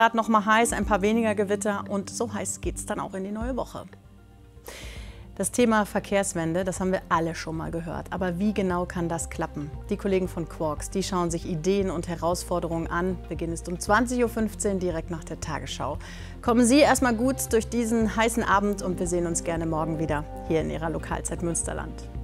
Gerade noch mal heiß, ein paar weniger Gewitter und so heiß geht es dann auch in die neue Woche. Das Thema Verkehrswende, das haben wir alle schon mal gehört. Aber wie genau kann das klappen? Die Kollegen von Quarks, die schauen sich Ideen und Herausforderungen an. Beginn ist um 20:15 Uhr direkt nach der Tagesschau. Kommen Sie erstmal gut durch diesen heißen Abend und wir sehen uns gerne morgen wieder hier in Ihrer Lokalzeit Münsterland.